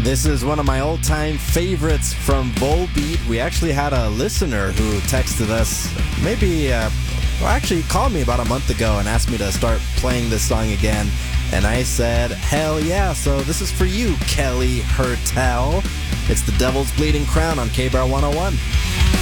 This is one of my old-time favorites from Volbeat. We actually had a listener who texted us actually called me about a month ago and asked me to start playing this song again. And I said, hell yeah. So this is for you, Kelly Hertel. It's The Devil's Bleeding Crown on KBAR 101.